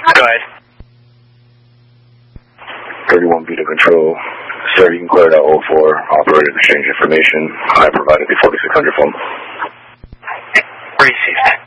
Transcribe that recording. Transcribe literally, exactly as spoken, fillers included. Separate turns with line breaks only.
Go ahead.
thirty-one B to control. Sir, you can clear that oh four. Operator exchange information. I provided the forty-six hundred phone.
Received.